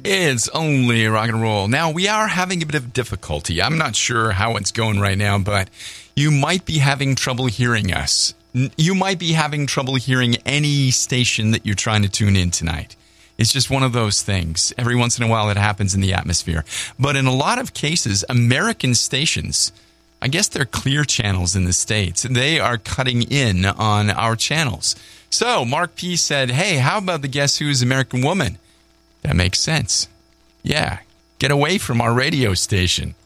It's only rock and roll. Now, we are having a bit of difficulty. I'm not sure how it's going right now, but you might be having trouble hearing us. You might be having trouble hearing any station that you're trying to tune in tonight. It's just one of those things. Every once in a while, it happens in the atmosphere. But in a lot of cases, American stations, I guess they're clear channels in the States, they are cutting in on our channels. So Mark P. said, hey, how about the Guess Who's American Woman? That makes sense. Yeah, get away from our radio station.